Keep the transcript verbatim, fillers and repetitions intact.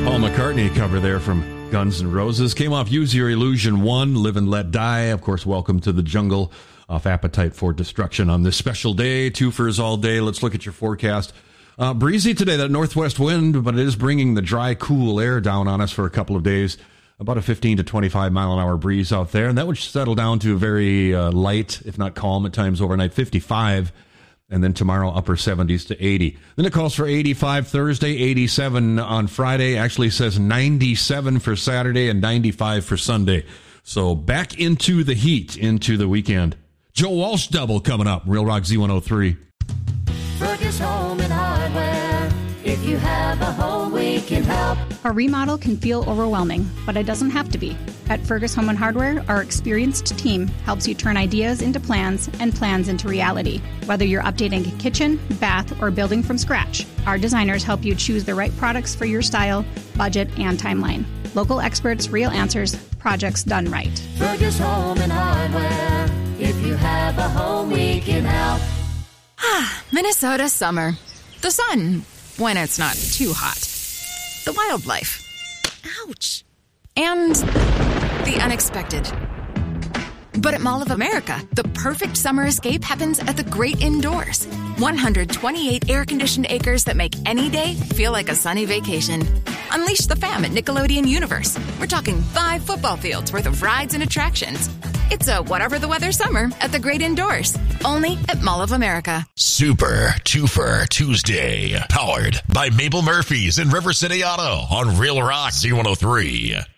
Paul McCartney cover there from Guns N' Roses. Came off Use Your Illusion one, Live and Let Die. Of course, Welcome to the Jungle off Appetite for Destruction on this special day. Twofers all day. Let's look at your forecast. Uh, breezy today, that northwest wind, but it is bringing the dry, cool air down on us for a couple of days. About a fifteen to twenty-five mile an hour breeze out there. And that would settle down to a very uh, light, if not calm at times overnight, fifty-five. And then tomorrow, upper seventies to eighty. Then it calls for eighty-five Thursday, eighty-seven on Friday. Actually says ninety-seven for Saturday and ninety-five for Sunday. So back into the heat, into the weekend. Joe Walsh double coming up. Real Rock Z one oh three. Fergus Home and Hardware. If you have a home, we can help. A remodel can feel overwhelming, but it doesn't have to be. At Fergus Home and Hardware, our experienced team helps you turn ideas into plans and plans into reality. Whether you're updating a kitchen, bath, or building from scratch, our designers help you choose the right products for your style, budget, and timeline. Local experts, real answers, projects done right. Fergus Home and Hardware. If you have a home, we can help. Ah, Minnesota summer. The sun, when it's not too hot. The wildlife. Ouch. And the unexpected. But at Mall of America, the perfect summer escape happens at the great indoors. one hundred twenty-eight air-conditioned acres that make any day feel like a sunny vacation. Unleash the fam at Nickelodeon Universe. We're talking five football fields worth of rides and attractions. It's a whatever the weather summer at the great indoors. Only at Mall of America. Super Twofer Tuesday. Powered by Mabel Murphy's and River City Auto on Real Rock Z one oh three.